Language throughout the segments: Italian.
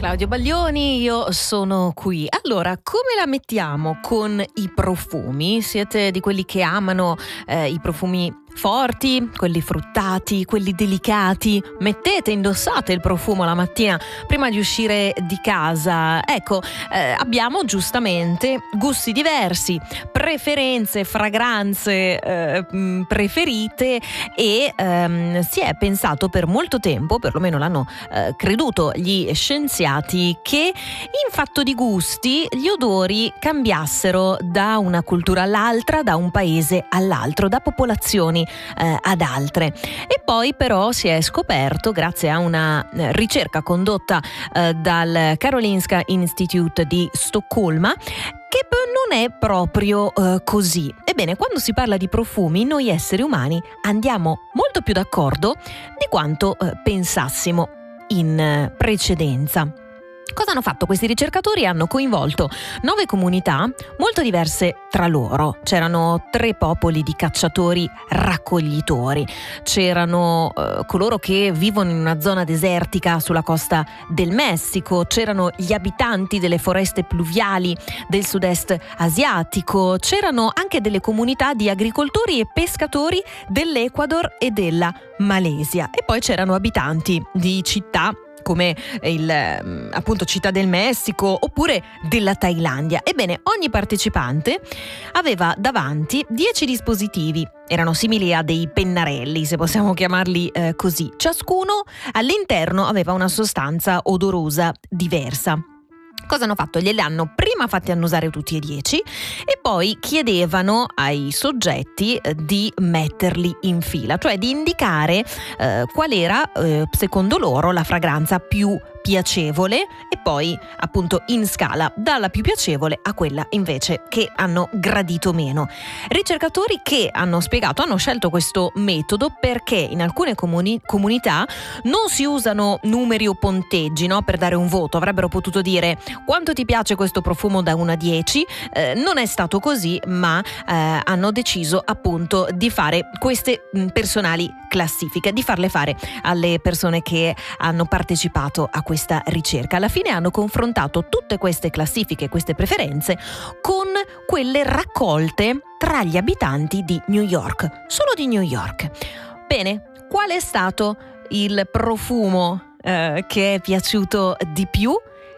Claudio Baglioni, io sono qui. Allora, come la mettiamo con i profumi? Siete di quelli che amano i profumi forti, quelli fruttati, quelli delicati? Indossate il profumo la mattina prima di uscire di casa. Ecco, abbiamo giustamente gusti diversi, preferenze, fragranze preferite e si è pensato per molto tempo, perlomeno l'hanno creduto gli scienziati, che in fatto di gusti gli odori cambiassero da una cultura all'altra, da un paese all'altro, da popolazioni ad altre. E poi però si è scoperto, grazie a una ricerca condotta dal Karolinska Institute di Stoccolma, che non è proprio così. Ebbene, quando si parla di profumi, noi esseri umani andiamo molto più d'accordo di quanto pensassimo in precedenza. Cosa hanno fatto questi ricercatori? Hanno coinvolto 9 comunità molto diverse tra loro. C'erano 3 popoli di cacciatori raccoglitori. C'erano coloro che vivono in una zona desertica sulla costa del Messico. C'erano gli abitanti delle foreste pluviali del sud-est asiatico. C'erano anche delle comunità di agricoltori e pescatori dell'Ecuador e della Malesia. E poi c'erano abitanti di città come appunto Città del Messico oppure della Thailandia. Ebbene, ogni partecipante aveva davanti 10 dispositivi. Erano simili a dei pennarelli, se possiamo chiamarli così. Ciascuno all'interno aveva una sostanza odorosa diversa. Cosa hanno fatto? Glieli hanno prima fatti annusare tutti e 10 e poi chiedevano ai soggetti di metterli in fila, cioè di indicare qual era secondo loro la fragranza più piacevole e poi appunto in scala dalla più piacevole a quella invece che hanno gradito meno. Ricercatori che hanno scelto questo metodo perché in alcune comunità non si usano numeri o ponteggi, no, per dare un voto. Avrebbero potuto dire: quanto ti piace questo profumo da 1 a 10? Non è stato così, ma hanno deciso appunto di fare queste personali classifiche, di farle fare alle persone che hanno partecipato a questa ricerca. Alla fine hanno confrontato tutte queste classifiche, queste preferenze, con quelle raccolte tra gli abitanti di New York, solo di New York. Bene, qual è stato il profumo che è piaciuto di più?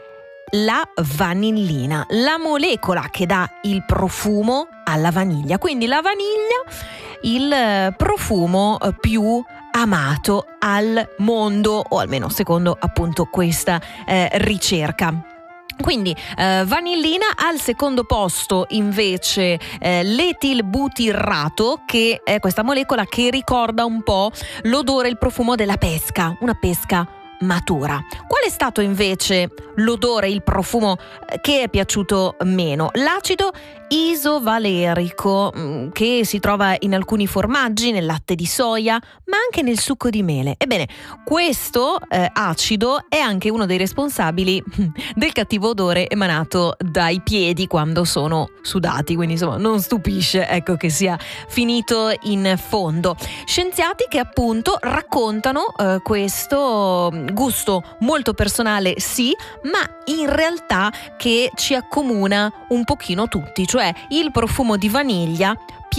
La vanillina, la molecola che dà il profumo alla vaniglia. Quindi la vaniglia, il profumo più amato al mondo, o almeno secondo appunto questa ricerca. Quindi vanillina. Al secondo posto invece l'etilbutirrato, che è questa molecola che ricorda un po' l'odore e il profumo della pesca, una pesca matura. Qual è stato invece l'odore, il profumo che è piaciuto meno? L'acido isovalerico, che si trova in alcuni formaggi, nel latte di soia, ma anche nel succo di mele. Ebbene, questo acido è anche uno dei responsabili del cattivo odore emanato dai piedi quando sono sudati, quindi insomma non stupisce, ecco, che sia finito in fondo. Scienziati che appunto raccontano questo gusto molto personale, sì, ma in realtà che ci accomuna un pochino tutti, cioè il profumo di vaniglia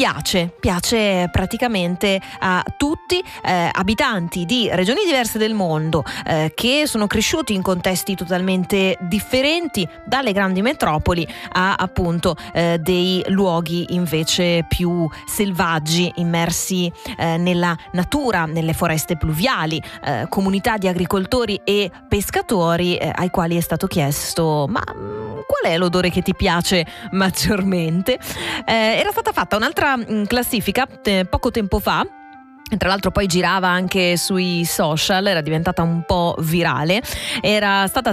piace praticamente a tutti, abitanti di regioni diverse del mondo, che sono cresciuti in contesti totalmente differenti, dalle grandi metropoli a appunto dei luoghi invece più selvaggi, immersi nella natura, nelle foreste pluviali, comunità di agricoltori e pescatori ai quali è stato chiesto: ma qual è l'odore che ti piace maggiormente? Era stata fatta un'altra classifica poco tempo fa. Tra l'altro poi girava anche sui social, era diventata un po' virale, era stata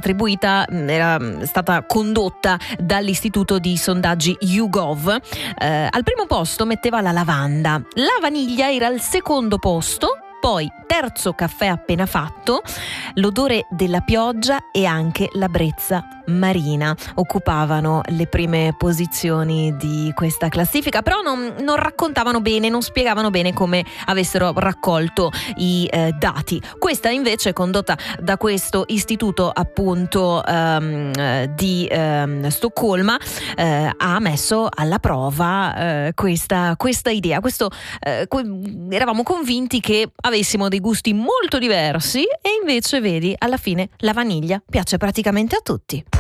condotta dall'istituto di sondaggi YouGov. Al primo posto metteva la lavanda, la vaniglia era al secondo posto, poi terzo caffè appena fatto, l'odore della pioggia e anche la brezza Marina occupavano le prime posizioni di questa classifica, però non raccontavano bene, non spiegavano bene come avessero raccolto i dati. Questa invece, condotta da questo istituto appunto di Stoccolma, ha messo alla prova questa idea. Eravamo convinti che avessimo dei gusti molto diversi e invece vedi, alla fine la vaniglia piace praticamente a tutti.